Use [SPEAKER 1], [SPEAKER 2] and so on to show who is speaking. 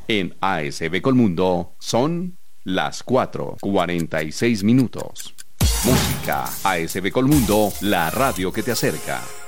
[SPEAKER 1] En ASB Colmundo son las 4:46 minutos. Música, ASB Colmundo, la radio que te acerca.